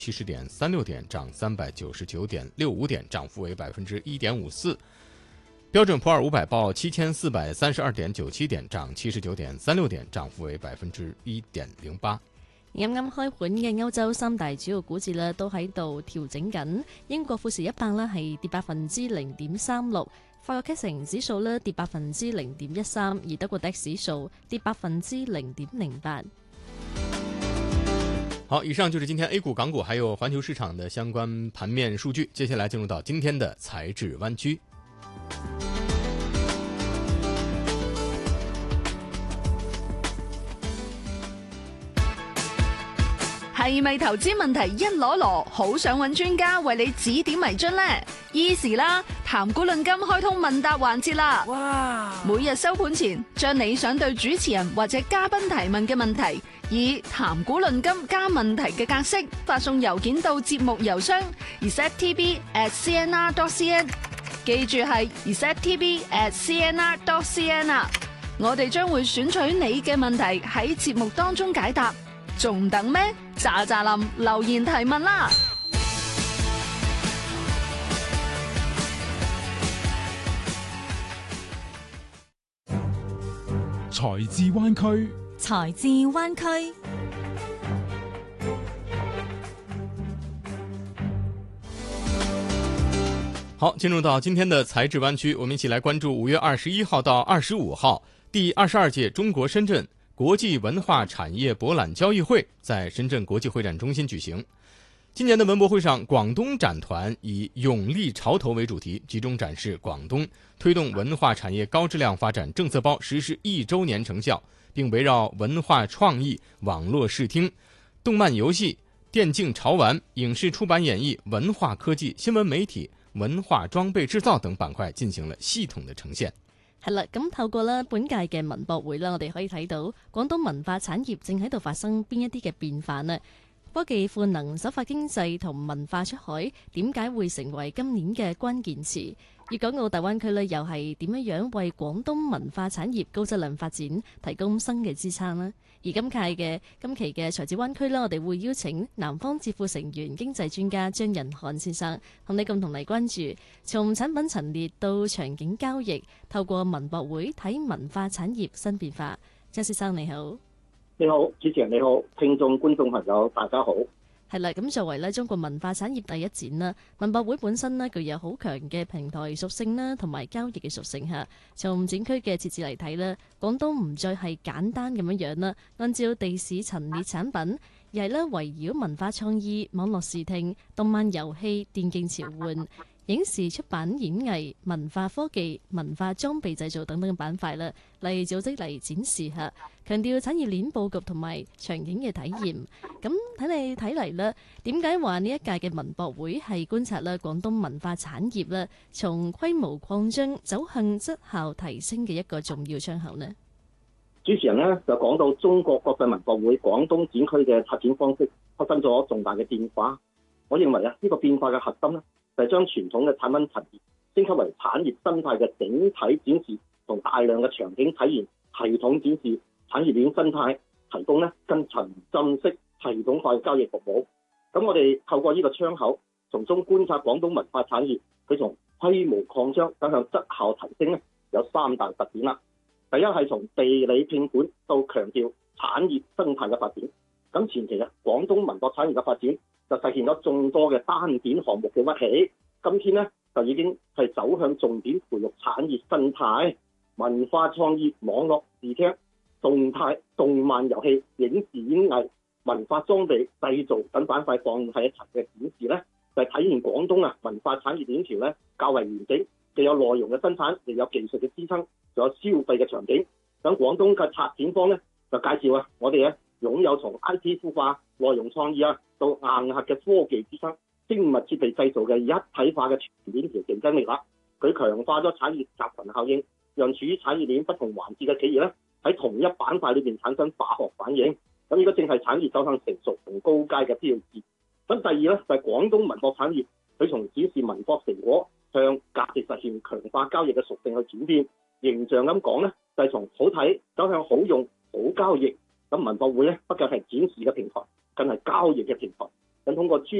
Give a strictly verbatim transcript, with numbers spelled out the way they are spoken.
七十点三六点，涨三百九十九点六五点，涨幅为百分之一点五四。标準普爾五百報七千四百三十二點九七點，漲七十九點三六點，漲幅為百分之一點零八。 啱啱開盤嘅歐洲三大主要股指咧都喺度調整緊。英國富時一百咧係跌百分之零點三六，法國 C A C 指數咧跌百分之零點一三，而德國 D A X 指數跌百分之零點零八。 好，以上就是今天 A 股、港股還有環球市場的相關盤面數據。接下來進入到今天的財智灣區。 係咪投資問題一籮籮，好想揾專家為你指點迷津呢？ Easy 啦，談股論金開通問答環節啦！哇！每日收盤前，將你想對主持人或者嘉賓提問嘅問題，以談股論金加問題嘅格式發送郵件到節目郵箱 r s e t t b at c n r dot c n， 記住係 r s e t t b at c n r dot c n 啊！我哋將會選取你嘅問題喺節目當中解答。仲等咩？喳喳林留言提問啦！ 財智灣區， 財智灣區。 好，進入到今天的財智灣區，我們一起來關注五月二十一號到二十五號第二十二屆中國深圳國際文化產業博覽交易會在深圳國際會展中心舉行。今年的文博會上，廣東展團以勇立潮頭為主題，集中展示廣東推動文化產業高質量發展政策包實施一周年成效，並圍繞文化創意、網絡視聽、動漫遊戲、電競潮玩、影視出版演藝、文化科技、新聞媒體、文化裝備製造等板塊進行了系統的呈現。 係啦，咁透過咧本屆嘅文博會啦，我哋可以睇到廣東文化產業正喺度發生邊一啲嘅變化呢？科技賦能、首發經濟同文化出海，點解會成為今年嘅關鍵詞？粵港澳大灣區呢，又係點樣樣為廣東文化產業高質量發展提供新嘅支撐呢？而今屆嘅今期嘅財智灣區呢，我哋會邀請南方智庫成員經濟專家張仁漢先生，同你共同嚟關注從產品陳列到場景交易，透過文博會睇文化產業新變化。張先生你好。 你好，主持人你好，聽眾觀眾朋友大家好。 係啦，咁作為咧中國文化產業第一展啦，文博會本身呢具有好強嘅平台屬性啦，同埋交易嘅屬性嚇。從展區嘅設置嚟睇咧，廣東唔再係簡單咁樣樣啦，按照地市陳列產品，而係咧圍繞文化創意、網絡視聽、動漫遊戲、電競潮玩、影視出版演藝、文化科技、文化裝備製造等等嘅板塊啦，嚟組織嚟展示下，強調產業鏈佈局同埋場景嘅體驗。咁睇你睇嚟咧，點解話呢一屆嘅文博會係觀察咧廣東文化產業咧從規模擴張走向質效提升嘅一個重要窗口呢？ 主持人呢就講到中國國際文博會廣東展區嘅發展方式發生咗重大嘅變化。我認為啊，呢個變化嘅核心呢，就係將傳統嘅產品陳列升級為產業生態嘅整體展示，同大量嘅場景體驗、系統展示、產業鏈生態，提供呢更沉浸式系統化嘅交易服務。咁我哋透過呢個窗口，從中觀察廣東文化產業，佢從規模擴張走向質效提升呢，有三大特點啦。第一係從地理拼盤到強調產業生態嘅發展。咁前期啊，廣東文博產業嘅發展就實現咗眾多嘅單點項目嘅崛起。今天呢，就已經係走向重點培育產業生態、文化創意、網絡視聽、動態動漫遊戲、影視演藝、文化裝備製造等板塊放喺一齊嘅展示呢，就係體現廣東啊文化產業鏈條呢較為完整，既有內容嘅生產，亦有技術嘅支撐，仲有消費嘅場景。咁廣東嘅策展方呢，就介紹啊，我哋咧擁有從 I T 孵化、內容創意啊到硬核嘅科技支撐、精密設備製造嘅一體化嘅全鏈條競爭力啦。佢強化咗產業集群效應，讓處於產業鏈不同環節嘅企業咧喺同一板塊裏邊產生化學反應。咁呢個正係產業走向成熟同高階嘅標誌。咁第二咧就係、是、廣東文博產業，佢從展示文博成果向價值實現強化交易嘅屬性去轉變。形象咁講咧，就係、是、從好睇走向好用、好交易。咁文博會咧不僅係展示嘅平台，更係交易嘅平台。 想通過專